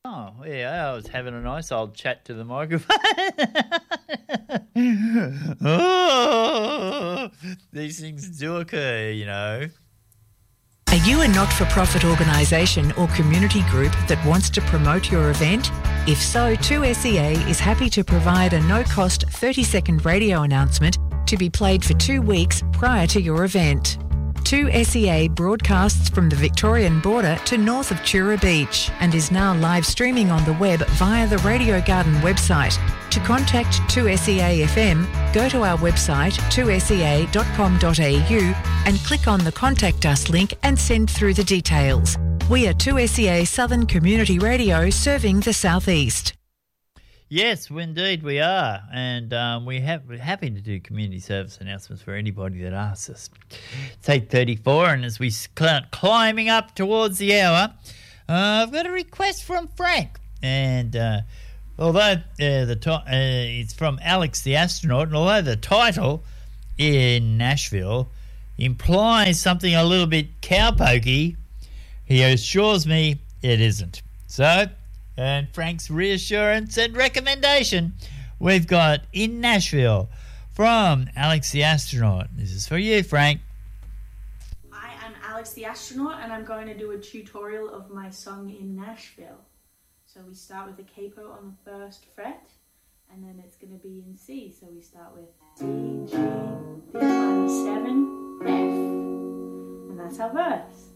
Oh, yeah, I was having a nice old chat to the microphone. Oh, these things do occur, you know. Are you a not-for-profit organisation or community group that wants to promote your event? If so, 2SEA is happy to provide a no-cost 30-second radio announcement to be played for 2 weeks prior to your event. 2SEA broadcasts from the Victorian border to north of Tura Beach and is now live streaming on the web via the Radio Garden website. To contact 2SEA FM, go to our website 2sea.com.au and click on the Contact Us link and send through the details. We are 2SEA Southern Community Radio serving the South East. Yes, indeed we are, and we're happy to do community service announcements for anybody that asks us. It's 8:34, and as we climbing up towards the hour, I've got a request from Frank, and although it's from Alex the Astronaut, and although the title in Nashville implies something a little bit cowpokey, he assures me it isn't. So, and Frank's reassurance and recommendation, we've got In Nashville from Alex the Astronaut. This is for you, Frank. Hi, I'm Alex the Astronaut, and I'm going to do a tutorial of my song In Nashville. So we start with a capo on the first fret, and then it's going to be in C. So we start with D, G, D minor 7, F. And that's our verse.